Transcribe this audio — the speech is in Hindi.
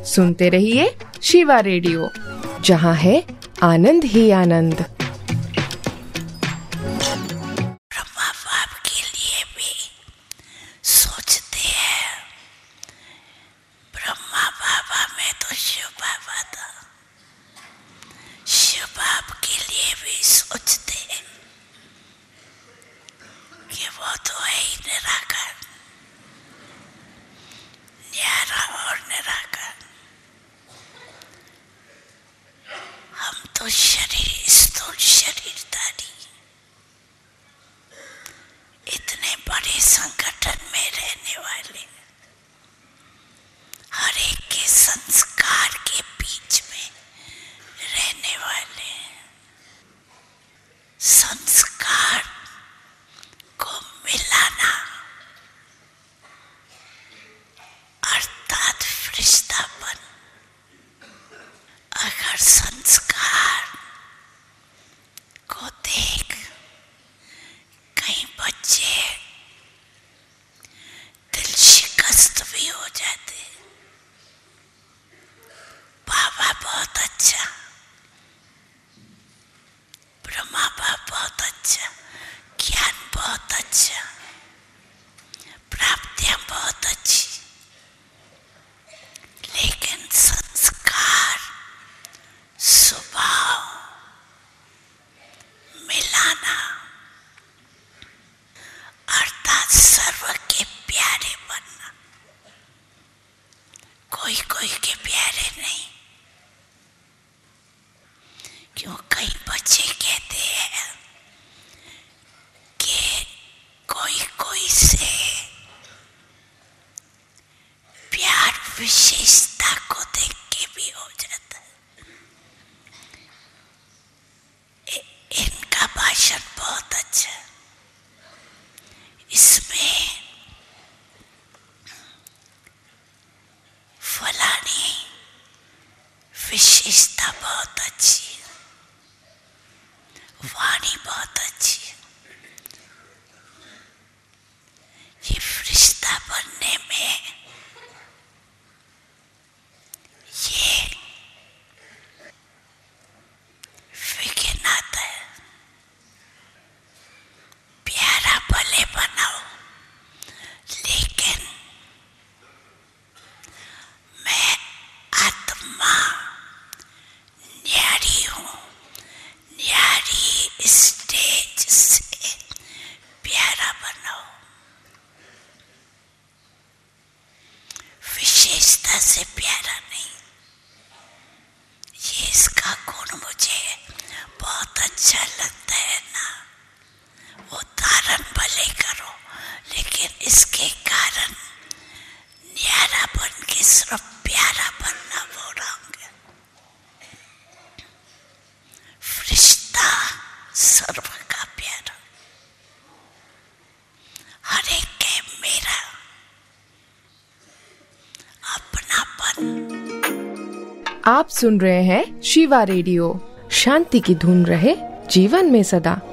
सुनते रहिए शिवा रेडियो, जहाँ है आनंद ही आनंद। ब्रह्मा बाप के लिए भी सोचते हैं। ब्रह्मा बाबा में तो शिव बाबा था, शिव बाप के लिए भी सोचते हैं कि वो तो है ही निराकार, न्यारा और निराकार। हम तो स्थूल शरीरधारी इतने बड़े संगठन में रहने वाले, हर एक के संस्कार के बीच में रहने वाले, संस्कार को मिलाना अर्थात फरिश्तापन। अगर संस्कार को देख कई बच्चे दिल शिकस्त भी हो जाते। बाबा बहुत अच्छा, ब्रह्मा बाप बहुत अच्छा, ज्ञान बहुत अच्छा, प्राप्तियां बहुत अच्छी, लेकिन संस्कार, स्वभाव मिलाना अर्थात सर्व के प्यारे बनना। कोई कोई के प्यारे नहीं, क्यों कई बच्चे कहते हैं कि कोई कोई से प्यार विशेषता को देख के भी हो जाता है। इनका भाषण बहुत अच्छा, इसमें फलानी विशेषता बहुत अच्छी है, वाणी बहुत अच्छी है। ये फरिश्ता बनने में ये विघ्न आता है। प्यारा भले बनाओ, लेकिन मैं आत्मा न्यारी हूँ, न्यारी स्टेज से प्यारा बनाओ, विशेषता से प्यारा नहीं। ये इसका गुण मुझे बहुत अच्छा लगता है ना, वो धारण भले करो, लेकिन इसके कारण न्यारा बन के सिर्फ प्यारा बनना वो रंग है। फरिश्ता सर्व का प्यारा, हर एक है मेरा अपनापन। आप सुन रहे हैं शिवा रेडियो, शांति की धुन रहे जीवन में सदा।